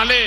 संभाले।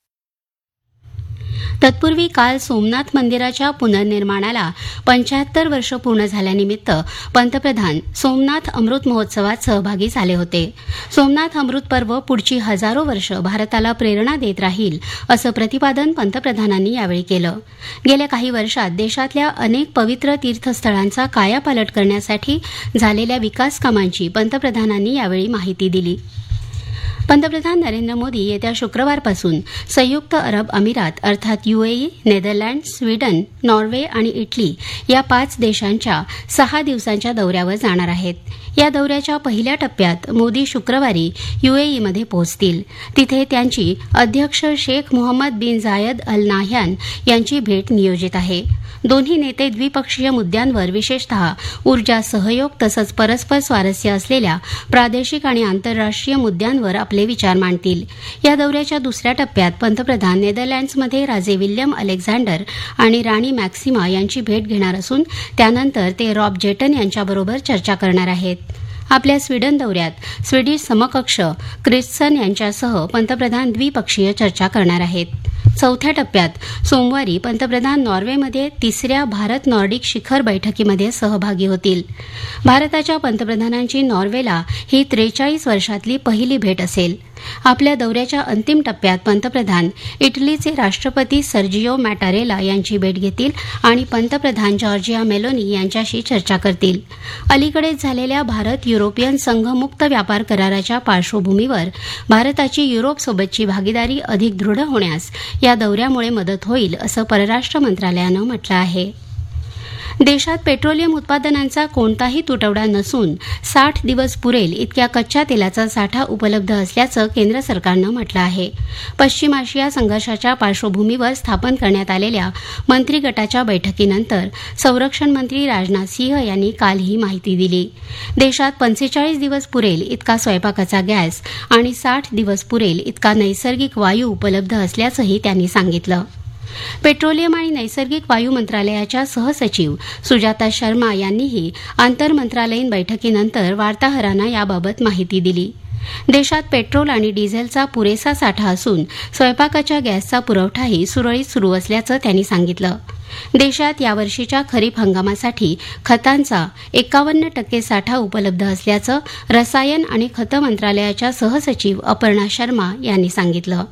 तत्पूर्वी काल सोमनाथ मंदिराच्या पुनर्निर्माणाला 75 वर्ष पूर्ण झाल्यानिमित्त पंतप्रधान सोमनाथ अमृत महोत्सवात सहभागी झाले होते. सोमनाथ अमृत पर्व पुढची हजारो वर्ष भारताला प्रेरणा देत राहील असं प्रतिपादन पंतप्रधानांनी यावेळी केलं. गेल्या काही वर्षात देशातल्या अनेक पवित्र तीर्थस्थळांचा कायापालट करण्यासाठी झालेल्या विकास कामांची पंतप्रधानांनी यावेळी माहिती दिली. पंतप्रधान नरेंद्र मोदी येत्या शुक्रवारपासून संयुक्त अरब अमिरात अर्थात UAE, नेदरलँड, स्वीडन, नॉर्वे आणि इटली या 5 देशांच्या 6 दिवसांच्या दौऱ्यावर जाणार आहेत. या दौऱ्याच्या पहिल्या टप्प्यात मोदी शुक्रवारी UAEमध्ये पोहोचतील. तिथे त्यांची अध्यक्ष शेख मोहम्मद बिन झायद अल नाह्यान यांची भेट नियोजित आहे. दोन्ही नेते द्विपक्षीय मुद्द्यांवर विशेषतः ऊर्जा सहयोग तसंच परस्पर स्वारस्य असलेल्या प्रादेशिक आणि आंतरराष्ट्रीय मुद्द्यांवर आपले विचार मांडतील. या दौऱ्याच्या दुसऱ्या टप्प्यात पंतप्रधान नेदरलँड्समध्ये राजे विल्यम अलेक्झांडर आणि राणी मॅक्सिमा यांची भेट घेणार असून त्यानंतर ते रॉब जेटन यांच्याबरोबर चर्चा करणार आहेत. आपल्या स्वीडन दौऱ्यात स्वीडिश समकक्ष क्रिस्टसन यांच्यासह पंतप्रधान द्विपक्षीय चर्चा करणार आहेत. चौथ्या टप्प्यात सोमवारी पंतप्रधान नॉर्वेमध्ये 3ऱ्या भारत नॉर्डिक शिखर बैठकीमध्ये सहभागी होतील. भारताच्या पंतप्रधानांची नॉर्वेला ही 43 वर्षातली पहिली भेट असेल. आपल्या दौऱ्याच्या अंतिम टप्प्यात पंतप्रधान इटलीचे राष्ट्रपती सर्जिओ मॅटारेला यांची भेट घेतील आणि पंतप्रधान जॉर्जिया मेलोनी यांच्याशी चर्चा करतील. अलीकडेच झालेल्या भारत युरोपियन संघ मुक्त व्यापार कराराच्या पार्श्वभूमीवर भारताची युरोपसोबतची भागीदारी अधिक दृढ होण्यास या दौऱ्यामुळे मदत होईल असं परराष्ट्र मंत्रालयानं म्हटलं आहे. देशात पेट्रोलियम उत्पादनांचा कोणताही तुटवडा नसून 60 दिवस पुरेल इतक्या कच्च्या तेलाचा साठा उपलब्ध असल्याचं केंद्र सरकारनं म्हटलं आहे. पश्चिम आशिया संघर्षाच्या पार्श्वभूमीवर स्थापन करण्यात आलेल्या मंत्री गटाच्या बैठकीनंतर संरक्षण मंत्री राजनाथ सिंह यांनी काल ही माहिती दिली. देशात 45 दिवस पुरेल इतका स्वयंपाकाचा गॅस आणि 60 दिवस पुरेल इतका नैसर्गिक वायू उपलब्ध असल्याचंही त्यांनी सांगितलं. पेट्रोलियम आणि नैसर्गिक वायू मंत्रालयाच्या सहसचिव सुजाता शर्मा यांनीही आंतरमंत्रालयीन बैठकीनंतर वार्ताहरांना याबाबत माहिती दिली. देशात पेट्रोल आणि डिझेलचा पुरेसा साठा असून स्वयंपाकाच्या गॅसचा पुरवठाही सुरळीत सुरू असल्याचं त्यांनी सांगितलं. देशात यावर्षीच्या खरीप हंगामासाठी खतांचा 51% साठा उपलब्ध असल्याचं रसायन आणि खतं मंत्रालयाच्या सहसचिव अपर्णा शर्मा यांनी सांगितलं.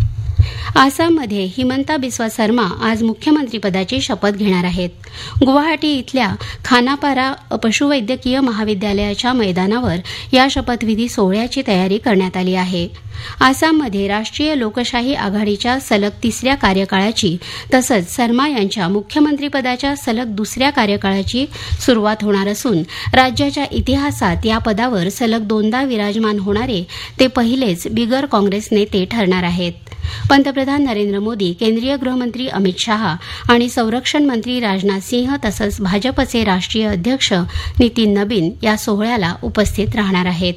आसाममध्ये हिमंता बिस्वा सर्मा आज मुख्यमंत्रीपदाची शपथ घेणार आहेत. गुवाहाटी इथल्या खानापारा पशुवैद्यकीय महाविद्यालयाच्या मैदानावर या शपथविधी सोहळ्याची तयारी करण्यात आली आहे. आसाममध्ये राष्ट्रीय लोकशाही आघाडीच्या सलग 3ऱ्या कार्यकाळाची तसंच सर्मा यांच्या मुख्यमंत्रीपदाच्या सलग 2ऱ्या कार्यकाळाची सुरुवात होणार असून राज्याच्या इतिहासात या पदावर सलग 2दा विराजमान होणारे ते पहिलेच बिगर काँग्रेस नेते ठरणार आहेत. पंतप्रधान नरेंद्र मोदी, केंद्रीय गृहमंत्री अमित शहा आणि संरक्षण मंत्री राजनाथ सिंह तसंच भाजपचे राष्ट्रीय अध्यक्ष नितीन नबीन या सोहळ्याला उपस्थित राहणार आहेत.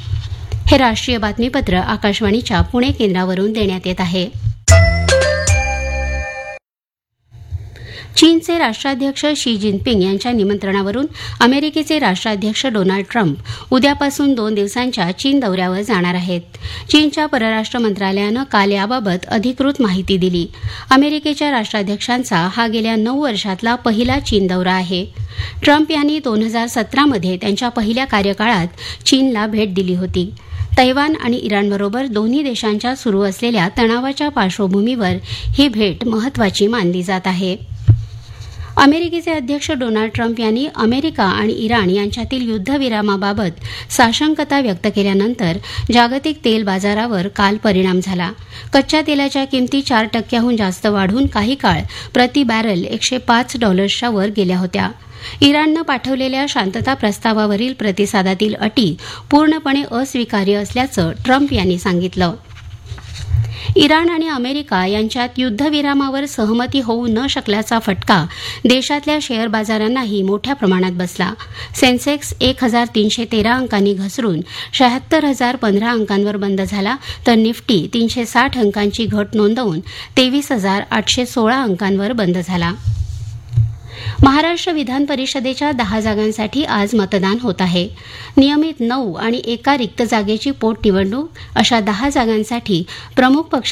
हे राष्ट्रीय बातमीपत्र आकाशवाणीच्या पुणे केंद्रावरून देण्यात येत आहे. चीनचे राष्ट्राध्यक्ष शी जिनपिंग यांच्या निमंत्रणावरून अमेरिकेचे राष्ट्राध्यक्ष डोनाल्ड ट्रम्प उद्यापासून 2 दिवसांच्या चीन दौऱ्यावर जाणार आहेत. चीनच्या परराष्ट्र मंत्रालयानं काल याबाबत अधिकृत माहिती दिली. अमेरिकेच्या राष्ट्राध्यक्षांचा हा गेल्या 9 वर्षातला पहिला चीन दौरा आहे. ट्रम्प यांनी 2017मध्ये त्यांच्या पहिल्या कार्यकाळात चीनला भेट दिली होती. तैवान आणि इराणबरोबर दोन्ही देशांच्या सुरू असलेल्या तणावाच्या पार्श्वभूमीवर ही भेट महत्वाची मानली जात आहे. अमेरिकेचे अध्यक्ष डोनाल्ड ट्रम्प यांनी अमेरिका आणि इराण यांच्यातील युद्धविरामाबाबत साशंकता व्यक्त केल्यानंतर जागतिक तेल बाजारावर काल परिणाम झाला. कच्च्या तेलाच्या किमती 4% जास्त वाढून काही काळ प्रति बॅरल $105च्या वर गेल्या होत्या. इराणनं पाठवलेल्या शांतता प्रस्तावावरील प्रतिसादातील अटी पूर्णपणे अस्वीकार्य असल्याचं ट्रम्प यांनी सांगितलं. इराण आणि अमेरिका यांच्यात युद्धविरामावर सहमती होऊ न शकल्याचा फटका देशातल्या शेअर बाजारांनाही मोठ्या प्रमाणात बसला. सेन्सेक्स 1313 अंकांनी घसरून 76,015 अंकांवर बंद झाला तर निफ्टी 360 अंकांची घट नोंदवून 23,816 अंकांवर बंद झाला. महाराष्ट्र विधान परिषदेच्या 10 जागांसाठी आज मतदान होत आहे. नियमित 9 आणि एका रिक्त जागेची पोटनिवडणूक अशा 10 जागांसाठी प्रमुख पक्ष